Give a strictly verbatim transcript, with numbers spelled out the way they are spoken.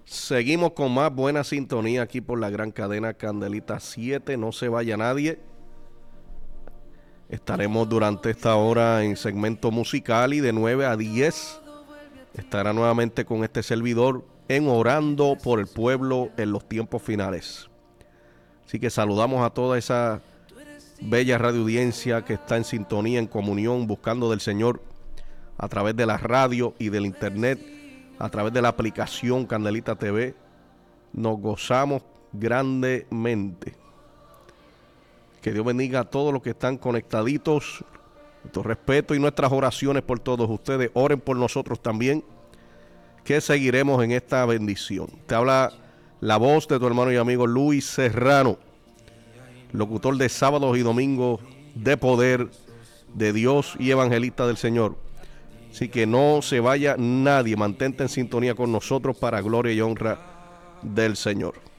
Seguimos con más buena sintonía aquí por la gran cadena Candelita siete. No se vaya nadie. Estaremos durante esta hora en segmento musical y de nueve a diez estará nuevamente con este servidor en Orando por el Pueblo en los tiempos finales. Así que saludamos a toda esa bella radioaudiencia que está en sintonía, en comunión, buscando del Señor a través de la radio y del internet, a través de la aplicación Candelita T V. Nos gozamos grandemente. Que Dios bendiga a todos los que están conectaditos. Nuestro respeto y nuestras oraciones por todos ustedes. Oren por nosotros también, que seguiremos en esta bendición. Te habla la voz de tu hermano y amigo Luis Serrano, locutor de sábados y domingos de poder de Dios y evangelista del Señor. Así que no se vaya nadie, mantente en sintonía con nosotros para gloria y honra del Señor.